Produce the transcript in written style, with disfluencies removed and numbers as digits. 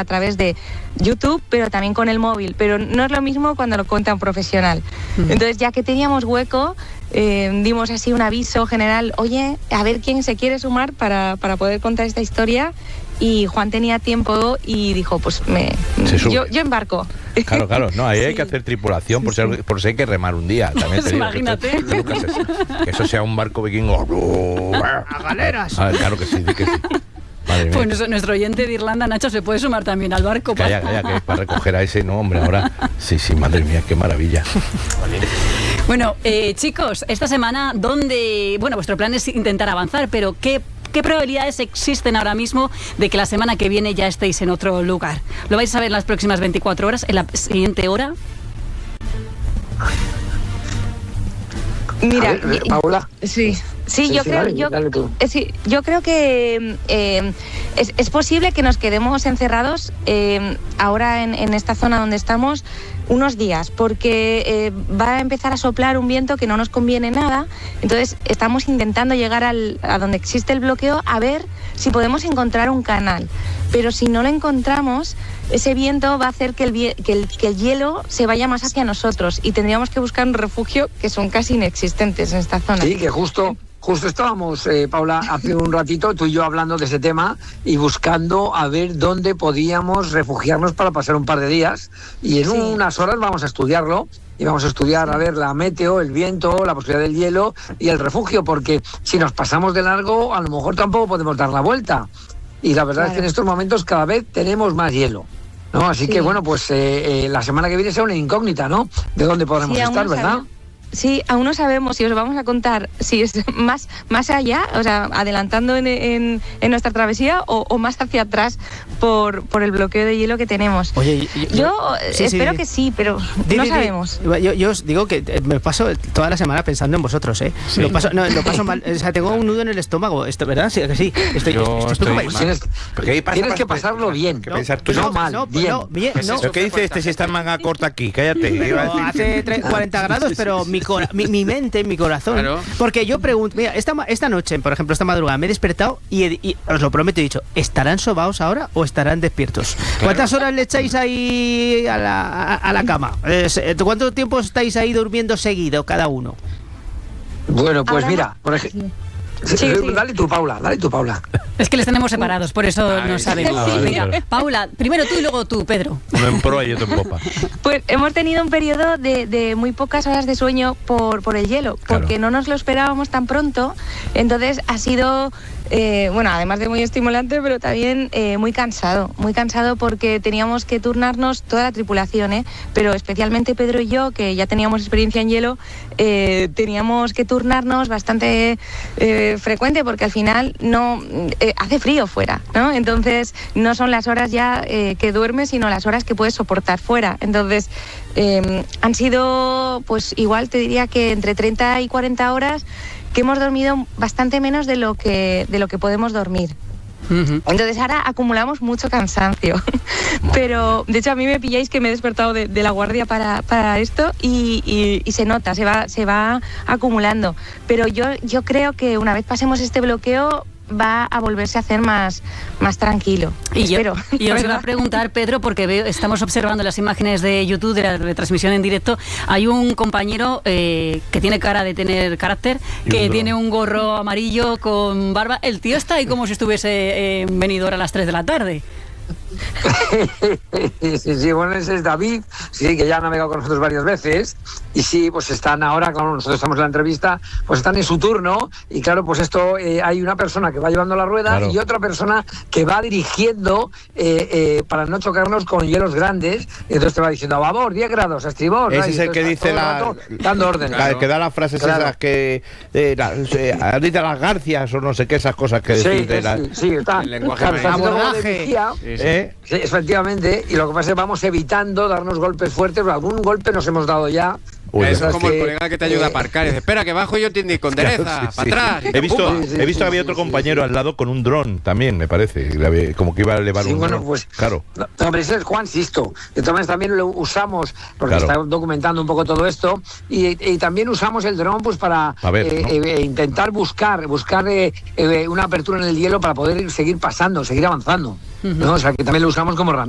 a través de YouTube, pero también con el móvil, pero no es lo mismo cuando lo cuenta un profesional. Entonces, ya que teníamos hueco, dimos así un aviso general, oye, a ver quién se quiere sumar para poder contar esta historia, y Juan tenía tiempo y dijo, pues yo embarco. Claro, no, ahí hay que hacer tripulación por si hay que remar un día. También te digo, imagínate. que eso sea un barco vikingo. ¡A galeras! Claro que sí. Pues nuestro oyente de Irlanda, Nacho, se puede sumar también al barco. Calla, que para recoger a ese, no, hombre, ahora. Sí, madre mía, qué maravilla. Bueno, chicos, esta semana, vuestro plan es intentar avanzar, pero ¿qué probabilidades existen ahora mismo de que la semana que viene ya estéis en otro lugar? ¿Lo vais a saber en las próximas 24 horas, en la siguiente hora? Mira, Paula. Yo creo que es posible que nos quedemos encerrados ahora en esta zona donde estamos unos días, porque va a empezar a soplar un viento que no nos conviene nada. Entonces estamos intentando llegar a donde existe el bloqueo, a ver si podemos encontrar un canal. Pero si no lo encontramos, ese viento va a hacer que el hielo se vaya más hacia nosotros, y tendríamos que buscar un refugio que son casi inexistentes en esta zona. Sí, que justo estábamos, Paula, hace un ratito tú y yo hablando de ese tema y buscando a ver dónde podíamos refugiarnos para pasar un par de días, y en unas horas vamos a estudiarlo. Y vamos a estudiar, a ver, la meteo, el viento, la posibilidad del hielo y el refugio, porque si nos pasamos de largo, a lo mejor tampoco podemos dar la vuelta. Y la verdad es que en estos momentos cada vez tenemos más hielo, ¿no? Así que, bueno, pues la semana que viene será una incógnita, ¿no? De dónde podremos estar, ¿verdad? Sí, aún no sabemos si os vamos a contar si es más allá, o sea, adelantando en nuestra travesía, o más hacia atrás por el bloqueo de hielo que tenemos. Oye, yo espero que sí, pero no sabemos. Yo os digo que me paso toda la semana pensando en vosotros, ¿eh? Sí. Lo paso mal, o sea, tengo un nudo en el estómago, ¿verdad? Sí, que sí. Tienes que pasarlo bien. No mal, bien. ¿Qué dice si está en manga corta aquí? Cállate. Hace 40 grados, pero mi mente, mi corazón. Claro. Porque yo pregunto, mira, esta noche, por ejemplo, esta madrugada, me he despertado y os lo prometo, he dicho, ¿estarán sobaos ahora o estarán despiertos? Claro. ¿Cuántas horas le echáis ahí a la cama? ¿Cuánto tiempo estáis ahí durmiendo seguido cada uno? Bueno, pues mira, por ejemplo... Sí. Dale tú, Paula. Es que les tenemos separados, por eso no sabemos. Venga, Paula, primero tú y luego tú, Pedro. Uno en proa y otro en popa. Pues hemos tenido un periodo de muy pocas horas de sueño por el hielo, porque no nos lo esperábamos tan pronto. Entonces ha sido, además de muy estimulante, pero también muy cansado porque teníamos que turnarnos toda la tripulación, pero especialmente Pedro y yo, que ya teníamos experiencia en hielo, teníamos que turnarnos bastante frecuente, porque al final hace frío fuera, ¿no? Entonces no son las horas ya que duermes, sino las horas que puedes soportar fuera. Entonces han sido, pues igual te diría que entre 30 y 40 horas que hemos dormido bastante menos de lo que podemos dormir. Entonces ahora acumulamos mucho cansancio. Pero de hecho a mí me pilláis que me he despertado de la guardia para esto, y se nota, se va acumulando. Pero yo creo que una vez pasemos este bloqueo va a volverse a hacer más tranquilo. Y os iba a preguntar, Pedro, porque estamos observando las imágenes de YouTube de la retransmisión en directo. Hay un compañero que tiene cara de tener carácter, que tiene un gorro amarillo con barba. El tío está ahí como si estuviese en Benidorm a las 3 de la tarde. Sí, bueno, ese es David, sí, que ya ha navegado con nosotros varias veces, y sí, pues están ahora, cuando nosotros estamos en la entrevista, pues están en su turno, y claro, pues esto, hay una persona que va llevando la rueda, y otra persona que va dirigiendo para no chocarnos con hielos grandes, y entonces te va diciendo, a babor, 10 grados, a estribor. Ese es el que dice dando órdenes. El que da las frases esas que dice las garcias o no sé qué, esas cosas que sí, está. El lenguaje abordaje. Sí, efectivamente, y lo que pasa es que vamos evitando darnos golpes fuertes, pero algún golpe nos hemos dado ya. Es como el colega que te ayuda a aparcar y dice, espera que bajo yo te indico, con dereza, para atrás. He visto que había otro compañero al lado con un dron también, me parece, como que iba a elevar un dron. Pues, claro. No, pero ese es Juan Sisto. De todas maneras también lo usamos, porque está documentando un poco todo esto, y también usamos el dron pues para intentar buscar una apertura en el hielo para poder seguir pasando, seguir avanzando. ¿no? O sea que también lo usamos como herramienta.